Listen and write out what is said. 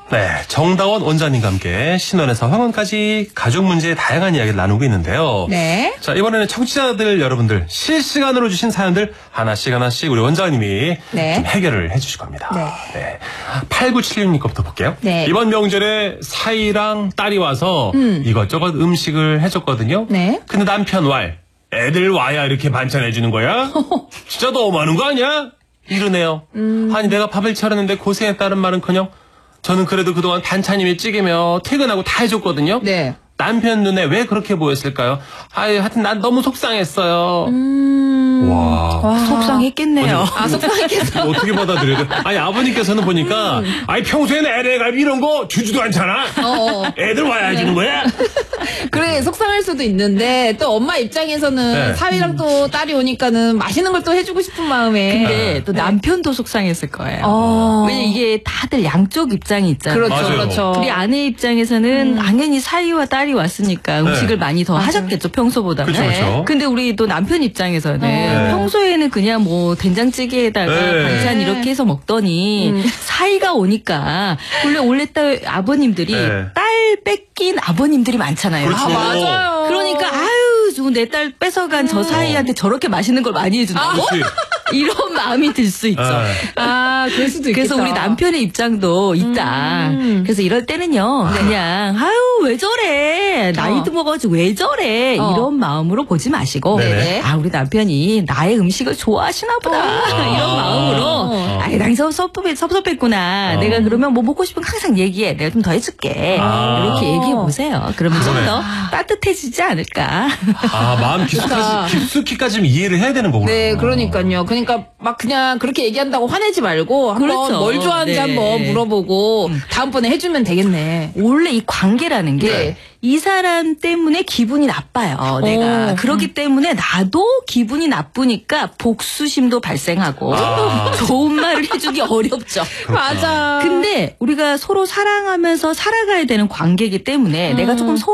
네, 정다원 원장님과 함께 신혼에서 황혼까지 가족 문제의 다양한 이야기를 나누고 있는데요. 네. 자, 이번에는 청취자들 여러분들 실시간으로 주신 사연들 하나씩 우리 원장님이 네. 좀 해결을 해주실 겁니다. 네. 8976님 거부터 볼게요. 네. 이번 명절에 사이랑 딸이 와서 이것저것 음식을 해줬거든요. 네. 근데 남편 애들 와야 이렇게 반찬해주는 거야? 진짜 너무하는 거 아니야? 이러네요. 아니 내가 밥을 차렸는데 고생했다는 말은커녕 저는 그래도 그동안 반찬이며 찌개며 퇴근하고 다 해줬거든요. 네. 남편 눈에 왜 그렇게 보였을까요? 하여튼 난 너무 속상했어요. 와. 속상했겠네요. 속상했겠어. 어떻게 받아들여야 돼? 아니 아버님께서는 보니까 평소에는 LA갈비 이런 거 주지도 않잖아. 애들 와야 해주는 거야? 그래 속상할 수도 있는데 또 엄마 입장에서는 네. 사위랑 또 딸이 오니까는 맛있는 걸 또 해주고 싶은 마음에. 근데 또 남편도 속상했을 거예요. 왜냐면 이게 다들 양쪽 입장이 있잖아요. 그렇죠, 맞아요. 그렇죠. 우리 아내 입장에서는 당연히 사위와 딸이 왔으니까 음식을 많이 더 하셨겠죠, 평소보다는. 그렇죠. 근데 우리 또 남편 입장에서는 평소에는 그냥 뭐 된장찌개에다가 반찬 이렇게 해서 먹더니 사위가 오니까 원래 딸 아버님들이 딸 뺏긴 아버님들이 많잖아요. 그렇죠. 맞아요. 그러니까 내 딸 뺏어간 저 사이한테 저렇게 맛있는 걸 많이 해준다고? 이런 마음이 들 수 있죠. 그럴 수도 있겠다. 그래서 우리 남편의 입장도 있다. 그래서 이럴 때는요, 그냥 왜 저래? 나이도 먹어가지고 왜 저래? 이런 마음으로 보지 마시고, 네네. 우리 남편이 나의 음식을 좋아하시나 보다. 이런 마음으로, 난 섭섭했구나. 내가 그러면 뭐 먹고 싶은 거 항상 얘기해. 내가 좀 더 해줄게. 이렇게 얘기해 보세요. 그러면 좀 더 따뜻해지지 않을까. 마음 깊숙이까지 좀 이해를 해야 되는 거구나. 네, 그러니까요. 그러니까 막 그냥 그렇게 얘기한다고 화내지 말고 한번 그렇죠. 뭘 좋아하는지 네. 한번 물어보고 다음번에 해주면 되겠네. 원래 이 관계라는 게 이 사람 때문에 기분이 나빠요. 내가. 그렇기 때문에 나도 기분이 나쁘니까 복수심도 발생하고 좋은 말을 해주기 어렵죠. 맞아. 근데 우리가 서로 사랑하면서 살아가야 되는 관계이기 때문에 내가 조금